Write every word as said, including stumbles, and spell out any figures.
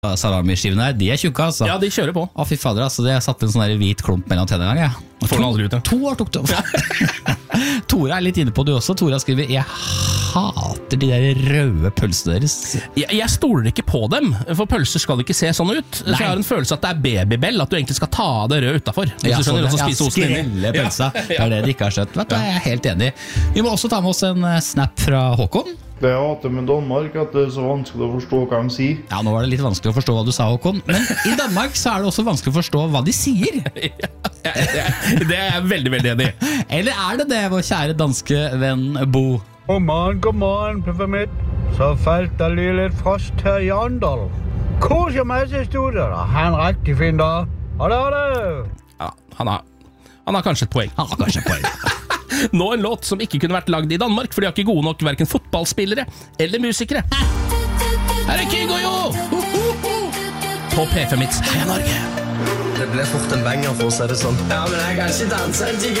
salami-skivene her, de er tjukke, altså. Ja, de kjører på. Å, fy fader, altså, det har satt en sånn der hvit klump mellom tennene en gang, ja. Får den aldri ut, ja. To år tok det. Tore er litt inne på det også. Tore skriver, jeg hater de der røde pølsene deres. Jeg, jeg stoler ikke på dem, for pølser skal ikke se sånn ut. Så Nei. jeg har en følelse at det er babybell, at du egentlig skal ta av det røde utenfor. Hvis Ja, du skjønner, og så ja, spise osten inni. skrelle pølsa. Det er det de ikke har skjønt. Vet du, jeg er helt enig. Vi må også ta med oss en eh, snap fra Håkon. Det jeg hater med Danmark, at det er så vanskelig å forstå hva de sier. Ja, nå var det litt vanskelig å forstå hva du sa, Håkon. Men i Danmark så er det også vanskelig å forstå hva de sier. Ja, det, det er jeg veldig, veldig enig i. Eller er det det, vår kjære danske venn Bo? God morgen, god morgen, Puffer mitt. Så falt der lige lidt frost her i Åndal. Kos jer masse i studiet, og ha en rigtig fin dag. Ha det, ha det! Ja, han har, han har kanskje et poeng. Han har kanskje poeng. Nå en låt som ikke kunne vært lagd i Danmark, for de har ikke gode nok hverken fotballspillere eller musikere. Her er Kygo Jo! På P fem Hits Heia Norge. Det ble fort en banger for å si det sånn. Ja, men jeg kan ikke danse en